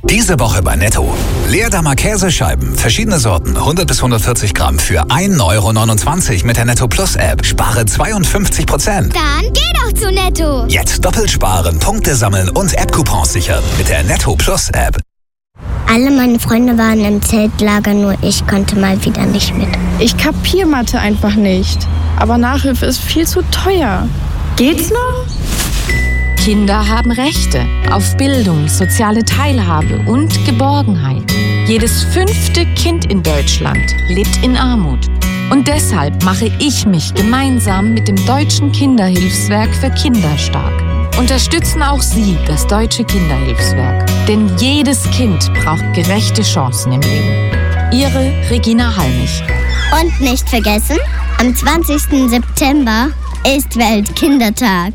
Diese Woche bei Netto. Leerdammer Käsescheiben, verschiedene Sorten, 100 bis 140 Gramm für 1,29 € mit der Netto Plus App. Spare 52%. Dann geh doch zu Netto. Jetzt doppelt sparen, Punkte sammeln und App-Coupons sichern mit der Netto Plus App. Alle meine Freunde waren im Zeltlager, nur ich konnte mal wieder nicht mit. Ich kapier Mathe einfach nicht. Aber Nachhilfe ist viel zu teuer. Geht's noch? Kinder haben Rechte auf Bildung, soziale Teilhabe und Geborgenheit. Jedes 5. Kind in Deutschland lebt in Armut. Und deshalb mache ich mich gemeinsam mit dem Deutschen Kinderhilfswerk für Kinder stark. Unterstützen auch Sie das Deutsche Kinderhilfswerk. Denn jedes Kind braucht gerechte Chancen im Leben. Ihre Regina Halmich. Und nicht vergessen, am 20. September ist Weltkindertag.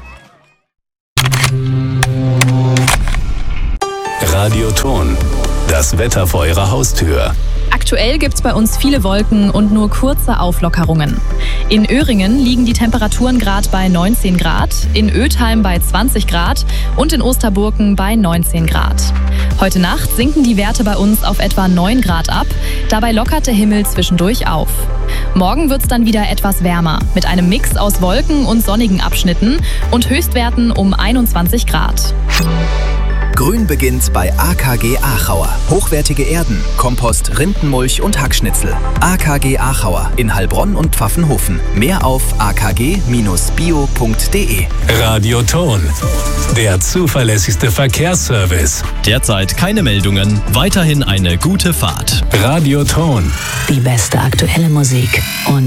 Radioton, das Wetter vor Ihrer Haustür. Aktuell gibt's bei uns viele Wolken und nur kurze Auflockerungen. In Öhringen liegen die Temperaturen gerade bei 19 Grad, in Ötheim bei 20 Grad und in Osterburken bei 19 Grad. Heute Nacht sinken die Werte bei uns auf etwa 9 Grad ab, dabei lockert der Himmel zwischendurch auf. Morgen wird's dann wieder etwas wärmer, mit einem Mix aus Wolken und sonnigen Abschnitten und Höchstwerten um 21 Grad. Grün beginnt bei AKG Aachauer. Hochwertige Erden, Kompost, Rindenmulch und Hackschnitzel. AKG Aachauer in Heilbronn und Pfaffenhofen. Mehr auf akg-bio.de. Radioton, der zuverlässigste Verkehrsservice. Derzeit keine Meldungen, weiterhin eine gute Fahrt. Radioton. Die beste aktuelle Musik und